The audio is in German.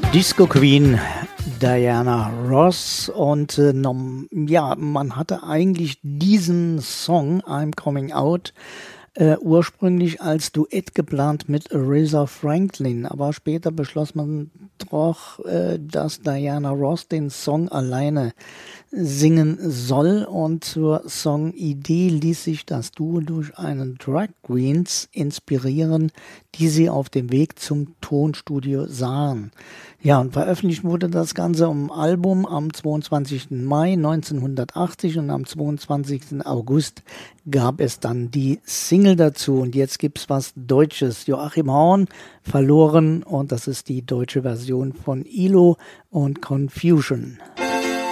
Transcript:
Disco Queen Diana Ross und ja, man hatte eigentlich diesen Song I'm Coming Out ursprünglich als Duett geplant mit Aretha Franklin, aber später beschloss man doch, dass Diana Ross den Song alleine singen soll, und zur Songidee ließ sich das Duo durch einen Drag Queens inspirieren, die sie auf dem Weg zum Tonstudio sahen. Ja, und veröffentlicht wurde das Ganze im Album am 22. Mai 1980 und am 22. August gab es dann die Single dazu. Und jetzt gibt's was Deutsches. Joachim Horn, Verloren, und das ist die deutsche Version von ILO und Confusion.